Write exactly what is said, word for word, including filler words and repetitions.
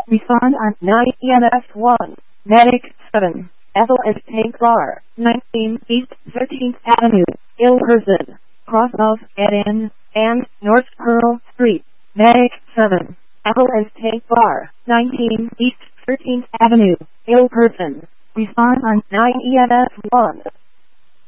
Respond on nine E M S one. Medic seven. Ethel and Tank Bar, nineteen East thirteenth Avenue, ill person, cross of Ed Inn and North Pearl Street. Medic seven. Ethel and Tank Bar, nineteen East thirteenth Avenue, ill person. Respond on nine E M S one.